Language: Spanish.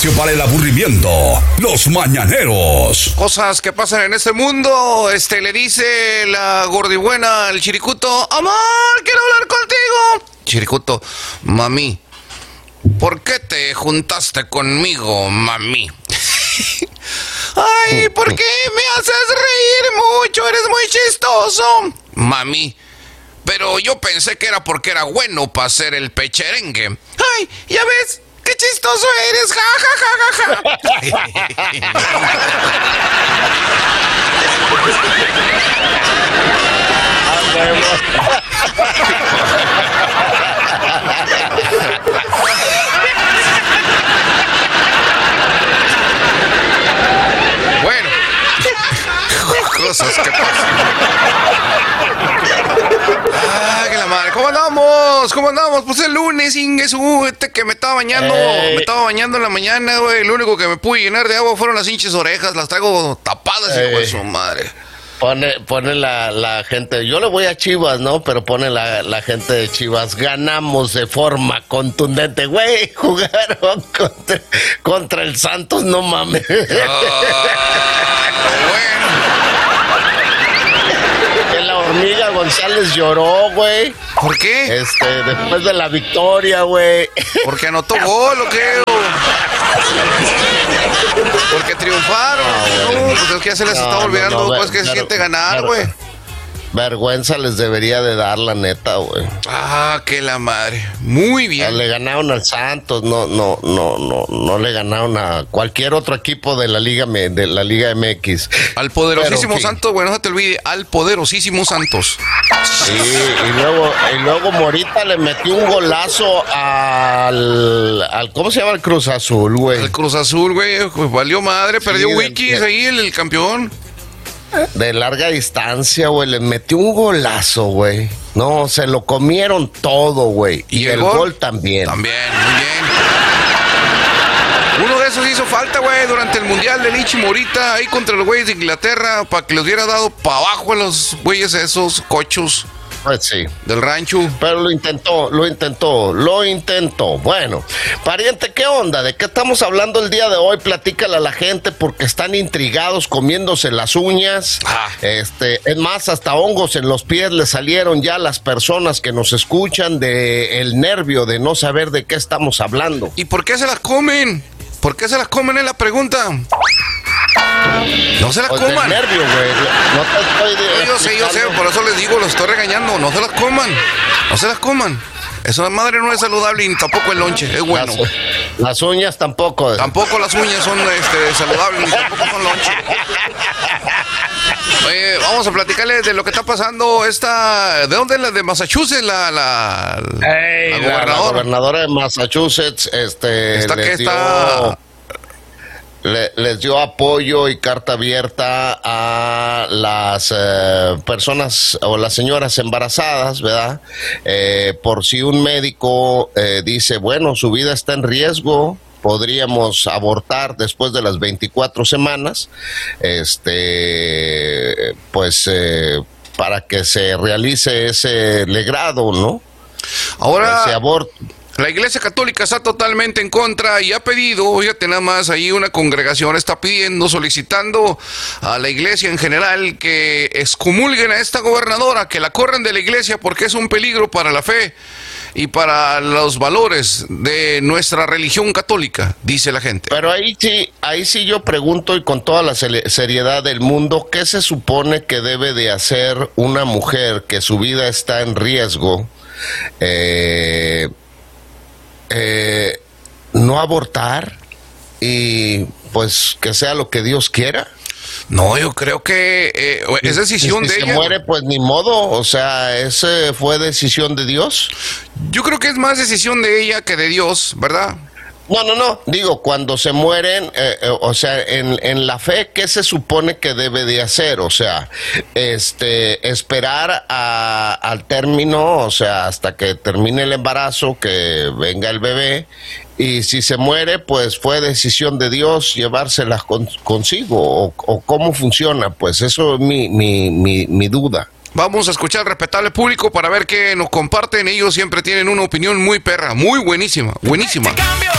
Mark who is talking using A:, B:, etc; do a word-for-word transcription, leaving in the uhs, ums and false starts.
A: espacio para el aburrimiento. Los mañaneros.
B: Cosas que pasan en este mundo. Este, le dice la gordibuena al Chiricuto: amor, quiero hablar contigo. Chiricuto: mami, ¿por qué te juntaste conmigo, mami? Ay, ¿por qué me haces reír mucho? Eres muy chistoso. Mami, pero yo pensé que era porque era bueno para hacer el pecherengue. Ay, ya ves, qué chistoso eres. Ja, ja, ja, ja, Bueno, cosas que pasan. Ah, que la madre. ¿Cómo andamos? ¿Cómo andamos? Pues el lunes, Ingesu, este que me estaba bañando, hey. me estaba bañando en la mañana, güey. Lo único que me pude llenar de agua fueron las hinches orejas, las traigo tapadas, hijo de su madre.
C: Pone, pone la, la gente, yo le voy a Chivas, ¿no? Pero pone la, la gente de Chivas, ganamos de forma contundente, güey, jugaron contra, contra el Santos, no mames. Oh,
B: bueno.
C: Que la hormiga González lloró, güey.
B: ¿Por qué?
C: Este, después de la victoria, güey.
B: Porque anotó gol, ¿o qué? Porque triunfaron. No, no, pues es que ya se les no, está olvidando, no, no, pues que se siente ganar, güey.
C: Vergüenza les debería de dar, la neta, güey.
B: Ah, que la madre. Muy bien.
C: Le ganaron al Santos, no, no, no, no, no le ganaron a cualquier otro equipo de la Liga de la Liga M X.
B: Al poderosísimo Pero, Santos, bueno, no se te olvide, al poderosísimo Santos.
C: Sí, y luego, y luego Morita le metió un golazo al, al ¿cómo se llama? El Cruz Azul, güey.
B: El Cruz Azul, güey, pues valió madre, perdió sí, Wikis ahí el, el campeón.
C: De larga distancia, güey, le metió un golazo, güey. No, se lo comieron todo, güey. Y, ¿Y el, el gol? gol también.
B: También, muy bien. Uno de esos hizo falta, güey, durante el Mundial de Lichi Morita, ahí contra los güeyes de Inglaterra, para que les hubiera dado para abajo a los güeyes esos cochos.
C: Pues sí.
B: Del rancho.
C: Pero lo intentó, lo intentó, lo intentó. Bueno, pariente, ¿qué onda? ¿De qué estamos hablando el día de hoy? Platícale a la gente porque están intrigados comiéndose las uñas. Ah. Este, es más, hasta hongos en los pies le salieron ya a las personas que nos escuchan de el nervio de no saber de qué estamos hablando.
B: ¿Y por qué se las comen? ¿Por qué se las comen? Es la pregunta. No se las
C: pues
B: coman.
C: Nervio, güey. No te estoy de
B: yo sé, yo sé, por eso les digo, los estoy regañando. No se las coman. No se las coman. Esa madre no es saludable y tampoco el lonche, es bueno.
C: Las, las uñas tampoco.
B: Tampoco las uñas son este, saludables, ni tampoco son lonche. Oye, vamos a platicarles de lo que está pasando. Esta, ¿de dónde es la de Massachusetts? La, la,
C: hey, la, gobernadora. la gobernadora de Massachusetts, este,
B: está que
C: dio,
B: está.
C: Le, les dio apoyo y carta abierta a las eh, personas o las señoras embarazadas, ¿verdad? Eh, por si un médico eh, dice, bueno, su vida está en riesgo, podríamos abortar después de las veinticuatro semanas, este, pues eh, para que se realice ese legrado, ¿no?
B: Ahora,
C: ese aborto.
B: La Iglesia Católica está totalmente en contra y ha pedido, fíjate nada más, ahí una congregación está pidiendo, solicitando a la Iglesia en general que excomulguen a esta gobernadora, que la corran de la Iglesia porque es un peligro para la fe y para los valores de nuestra religión católica, dice la gente.
C: Pero ahí sí, ahí sí yo pregunto y con toda la seriedad del mundo, ¿qué se supone que debe de hacer una mujer que su vida está en riesgo? Eh... Eh, no abortar y pues que sea lo que Dios quiera.
B: No, yo creo que eh, es decisión
C: si
B: de
C: se
B: ella.
C: Se muere, pues ni modo, o sea, ¿ese fue decisión de Dios?
B: Yo creo que es más decisión de ella que de Dios, ¿verdad?
C: No, no, no, digo, cuando se mueren, eh, eh, o sea, en, en la fe, ¿qué se supone que debe de hacer? O sea, este, esperar a, al término, o sea, hasta que termine el embarazo, que venga el bebé, y si se muere, pues fue decisión de Dios llevársela con, consigo, o, o cómo funciona, pues eso es mi, mi, mi, mi duda.
B: Vamos a escuchar al respetable público para ver qué nos comparten. Ellos siempre tienen una opinión muy perra, muy buenísima, buenísima.